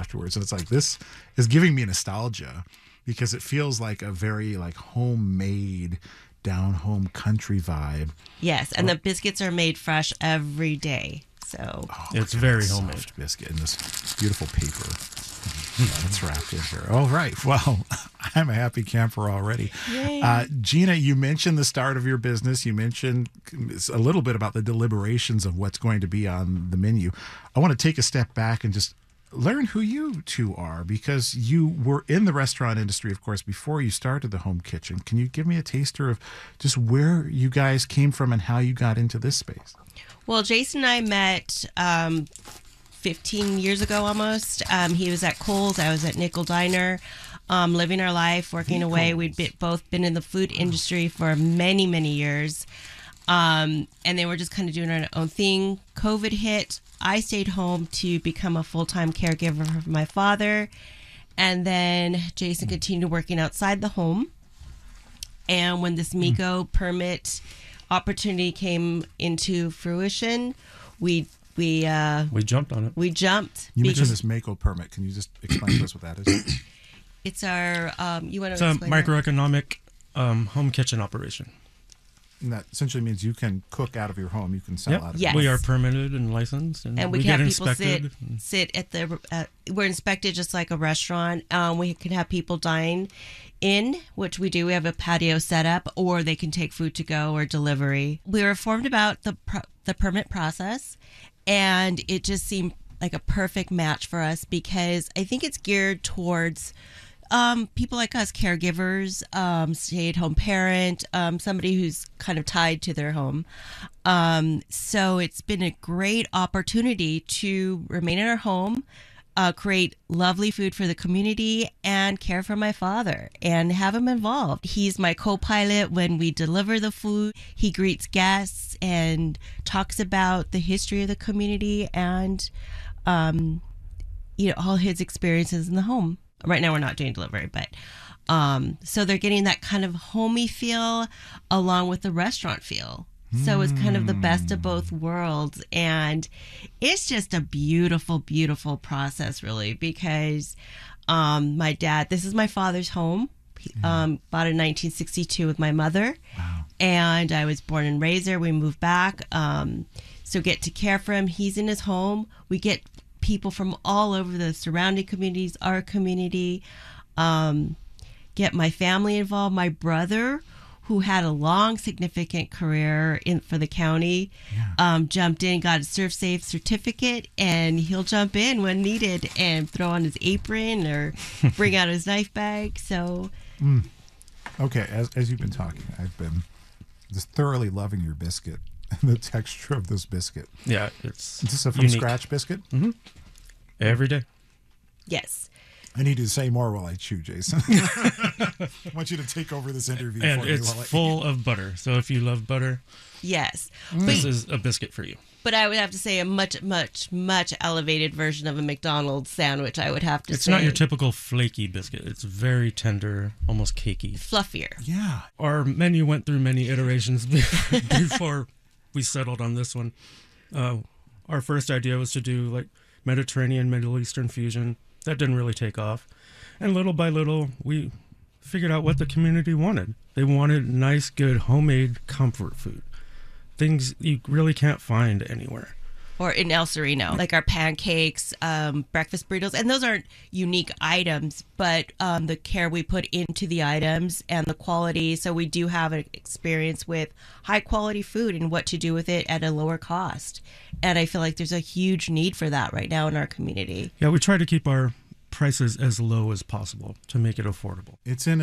afterwards. And it's like, this is giving me nostalgia because it feels like a very like homemade, down home country vibe. Yes, and the biscuits are made fresh every day. So it's very homemade. Soft biscuit in this beautiful paper. That's wrapped in here. All right. Well, I'm a happy camper already. Gina, you mentioned the start of your business. You mentioned a little bit about the deliberations of what's going to be on the menu. I want to take a step back and just learn who you two are, because you were in the restaurant industry, of course, before you started the home kitchen. Can you give me a taster of just where you guys came from and how you got into this space? Well, Jason and I met 15 years ago almost. He was at Kohl's. I was at Nickel Diner, living our life, working away. We'd both been in the food industry for many, many years. And they were just kind of doing our own thing. COVID hit. I stayed home to become a full-time caregiver for my father. And then Jason continued working outside the home. And when this MECO permit opportunity came into fruition, we jumped on it. We jumped. You mentioned this MECO permit. Can you just explain to us what that is? It's our you want It's to a explain microeconomic home kitchen operation. And that essentially means you can cook out of your home. You can sell out of Yes. your home. We are permitted and licensed, and we we can get have people inspected. sit at the. We're inspected just like a restaurant. We can have people dine in, which we do. We have a patio set up, or they can take food to go or delivery. We were informed about the permit process, and it just seemed like a perfect match for us because I think it's geared towards people like us, caregivers, stay-at-home parent, somebody who's kind of tied to their home. So it's been a great opportunity to remain in our home, create lovely food for the community, and care for my father and have him involved. He's my co-pilot when we deliver the food. He greets guests and talks about the history of the community and, all his experiences in the home. Right now we're not doing delivery, but so they're getting that kind of homey feel along with the restaurant feel. So it's kind of the best of both worlds. And it's just a beautiful, beautiful process, really, because my dad, this is my father's home. Bought in 1962 with my mother. Wow. And I was born and raised there. We moved back. So get to care for him. He's in his home. We get people from all over the surrounding communities, our community, get my family involved. My brother, who had a long, significant career for the county, jumped in, got a ServSafe certificate, and he'll jump in when needed and throw on his apron or bring out his knife bag. So, Okay, as you've been talking, I've been just thoroughly loving your biscuit and the texture of this biscuit. Yeah, it's Is this a from unique. scratch biscuit? Mm-hmm. Every day. yes. I need you to say more while I chew, Jason. I want you to take over this interview And for me it's while I full of butter. So if you love butter, Yes. this is a biscuit for you. But I would have to say a much, much, much elevated version of a McDonald's sandwich, I would have to It's say. not your typical flaky biscuit. It's very tender, almost cakey. Fluffier. Yeah. Our menu went through many iterations before we settled on this one. Our first idea was to do like Mediterranean, Middle Eastern fusion. That didn't really take off. And little by little, we figured out what the community wanted. They wanted nice, good, homemade comfort food. Things you really can't find anywhere. Or in El Sereno, like our pancakes, breakfast burritos. And those aren't unique items, but the care we put into the items and the quality. So we do have an experience with high quality food and what to do with it at a lower cost. And I feel like there's a huge need for that right now in our community. Yeah, we try to keep our prices as low as possible to make it affordable. It's in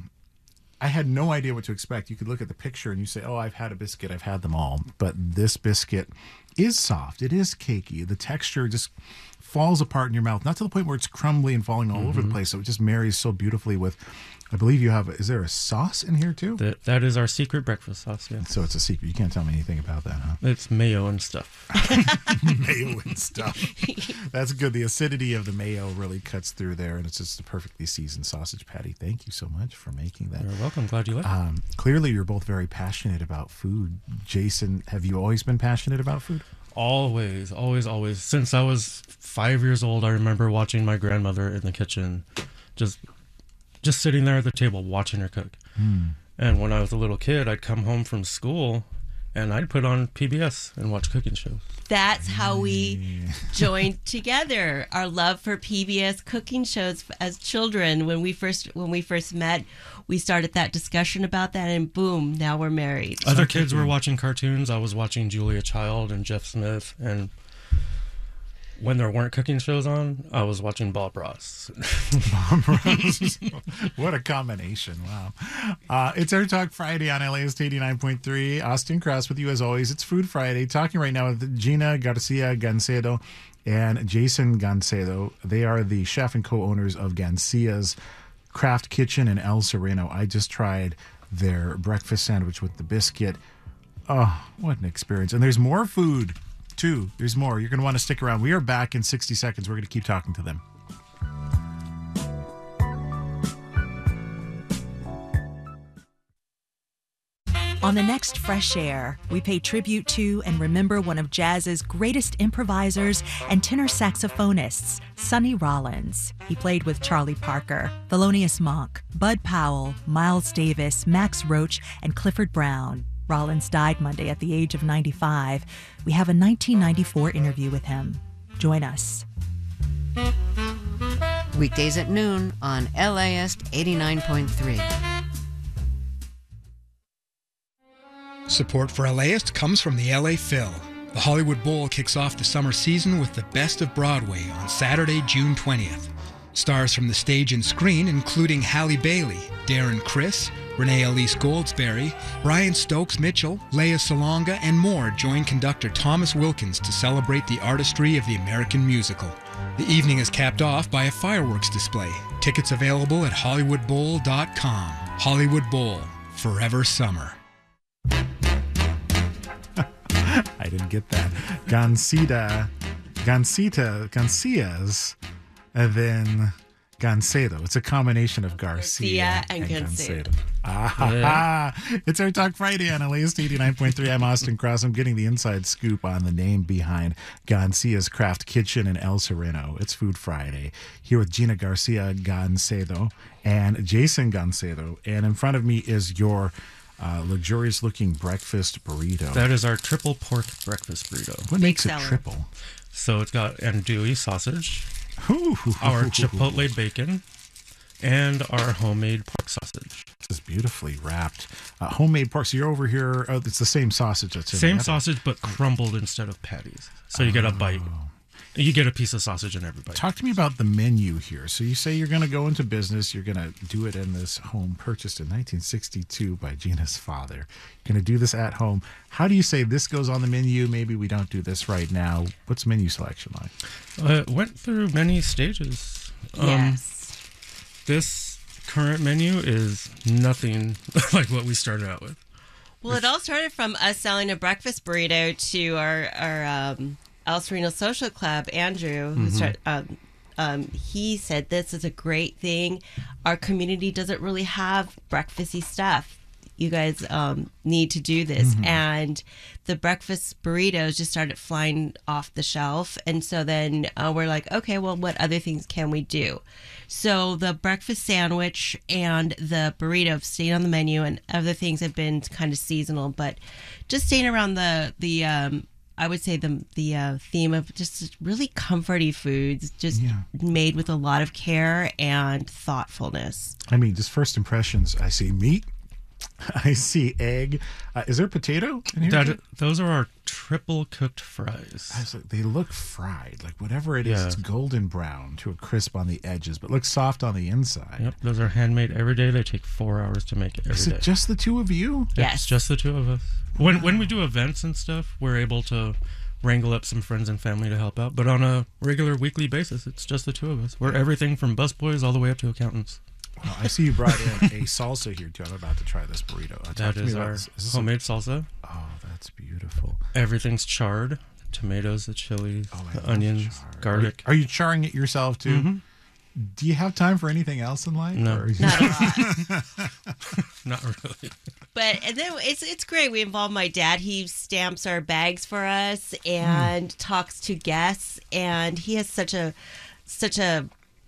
I had no idea what to expect. You could look at the picture and you say, oh, I've had a biscuit. I've had them all. But this biscuit is soft. It is cakey. The texture just falls apart in your mouth, not to the point where it's crumbly and falling all over the place. So it just marries so beautifully with, I believe you have, is there a sauce in here too? That is our secret breakfast sauce, yeah. So it's a secret. You can't tell me anything about that, huh? It's mayo and stuff. Mayo and stuff. That's good. The acidity of the mayo really cuts through there, and it's just a perfectly seasoned sausage patty. Thank you so much for making that. You're welcome. Glad you like it. Clearly, you're both very passionate about food. Jason, have you always been passionate about food? Always, always, always. Since I was 5 years old, I remember watching my grandmother in the kitchen, just sitting there at the table watching her cook. And when I was a little kid, I'd come home from school and I'd put on PBS and watch cooking shows. That's how we joined together. Our love for PBS cooking shows as children. When we first met, we started that discussion about that, and boom, now we're married. Other kids were watching cartoons. I was watching Julia Child and Jeff Smith, and when there weren't cooking shows on, I was watching Bob Ross. What a combination. Wow. It's Air Talk Friday on LAist 89.3. Austin Cross with you as always. It's Food Friday. Talking right now with Gina Garcia Gancedo and Jason Gancedo. They are the chef and co-owners of Garcia's Craft Kitchen in El Sereno. I just tried their breakfast sandwich with the biscuit. Oh, what an experience. And there's more food too. There's more. You're going to want to stick around. We are back in 60 seconds. We're going to keep talking to them. On the next Fresh Air, we pay tribute to and remember one of jazz's greatest improvisers and tenor saxophonists, Sonny Rollins. He played with Charlie Parker, Thelonious Monk, Bud Powell, Miles Davis, Max Roach, and Clifford Brown. Rollins died Monday at the age of 95. We have a 1994 interview with him. Join us. Weekdays at noon on LAist 89.3. Support for LAist comes from the LA Phil. The Hollywood Bowl kicks off the summer season with the best of Broadway on Saturday, June 20th. Stars from the stage and screen, including Halle Bailey, Darren Criss, Renee Elise Goldsberry, Brian Stokes Mitchell, Lea Salonga, and more join conductor Thomas Wilkins to celebrate the artistry of the American musical. The evening is capped off by a fireworks display. Tickets available at HollywoodBowl.com. Hollywood Bowl, forever summer. I didn't get that. Gancias, and then Gancedo. It's a combination of Garcia and Gancedo. It's Air Talk Friday on LAist 89.3. I'm Austin Cross. I'm getting the inside scoop on the name behind Garcia's Craft Kitchen in El Sereno. It's Food Friday. Here with Gina Garcia Gancedo and Jason Gancedo. And in front of me is your luxurious looking breakfast burrito. That is our triple pork breakfast burrito. What makes it seller. triple? So it's got andouille sausage, Ooh. our chipotle bacon, and our homemade pork sausage. This is beautifully wrapped. Homemade pork. So you're over here. Oh, it's the same sausage that's in Same the other. sausage, but crumbled instead of patties. So you get a bite. You get a piece of sausage in every bite. Talk to me about the menu here. So you say you're going to go into business. You're going to do it in this home purchased in 1962 by Gina's father. You're going to do this at home. How do you say this goes on the menu? Maybe we don't do this right now. What's menu selection like? It went through many stages. Yes. This current menu is nothing like what we started out with. Well, it all started from us selling a breakfast burrito to our El Sereno Social Club. Andrew, who he said this is a great thing. Our community doesn't really have breakfasty stuff. You guys need to do this. And the breakfast burritos just started flying off the shelf. And so then we're like, okay, well, what other things can we do? So the breakfast sandwich and the burrito have stayed on the menu, and other things have been kind of seasonal, but just staying around the I would say the theme of just really comforty foods, just made with a lot of care and thoughtfulness. I mean, just first impressions. I see meat. I see egg. Is there potato in here? Those are our triple cooked fries. They look fried. Like whatever it is, it's golden brown to a crisp on the edges, but looks soft on the inside. Yep, those are handmade every day. They take 4 hours to make it every day. Is it just the two of you? Yes. It's just the two of us. When we do events and stuff, we're able to wrangle up some friends and family to help out. But on a regular weekly basis, it's just the two of us. We're everything from busboys all the way up to accountants. Well, I see you brought in a salsa here too. I'm about to try this burrito. That is our homemade salsa. Oh, that's beautiful. Everything's charred. The tomatoes, the chilies, the onions, chard. garlic. Are you charring it yourself too? Do you have time for anything else in life? No. Or- Not a lot. Not really. And then it's great. We involve my dad. He stamps our bags for us and talks to guests. And he has such a